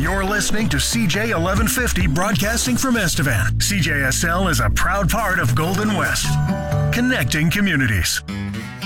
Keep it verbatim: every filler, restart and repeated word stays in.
You're listening to C J eleven fifty broadcasting from Estevan. C J S L is a proud part of Golden West, connecting communities.